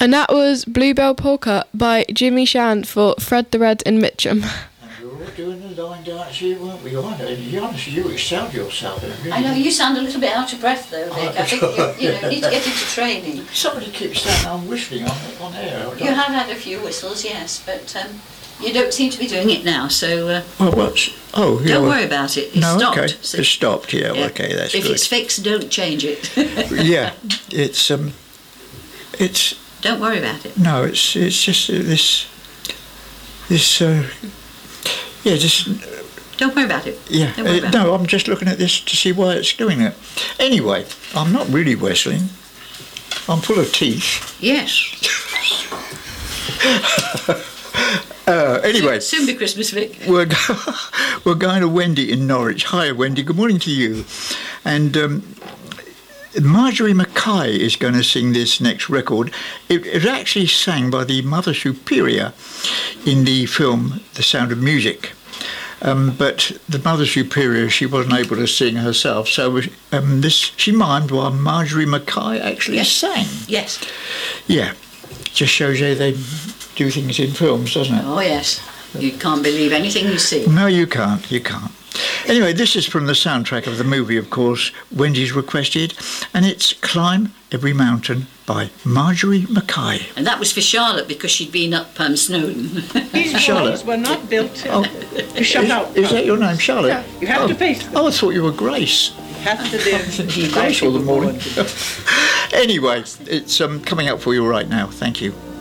And that was Bluebell Polka by Jimmy Shan for Fred the Red in Mitcham. We were all doing the line dance here, weren't we? You excelled yourself. Really. I know, you sound a little bit out of breath though, Vic. I think you need to get into training. Somebody keeps saying I'm whistling on air. You have had a few whistles, yes, but you don't seem to be doing it now, so... Don't worry about it. It's stopped. Okay. So, it's stopped, yeah, okay, that's if good. If it's fixed, don't change it. Yeah, it's... Don't worry about it. No, it's just this... just... Don't worry about it. Yeah, no, I'm just looking at this to see why it's doing it. Anyway, I'm not really whistling. I'm full of teeth. Yes. Anyway, soon be Christmas, Vic. We're going to Wendy in Norwich. Hi, Wendy. Good morning to you. And Marjorie Mackay is going to sing this next record. It was actually sang by the Mother Superior in the film The Sound of Music. But the Mother Superior, she wasn't able to sing herself, so she mimed while Marjorie Mackay actually sang. Yes. Yeah, just shows you they do things in films, doesn't it? Oh yes, you can't believe anything you see. No, you can't. Anyway, this is from the soundtrack of the movie, of course, Wendy's requested, and it's Climb Every Mountain by Marjorie Mackay. And that was for Charlotte because she'd been up Snowdon. These walls were not built to shut out. Is that your name, Charlotte? Yeah, you have to face them. Oh, I thought you were Grace. You have to live. Grace all the morning. Anyway, it's coming up for you right now. Thank you.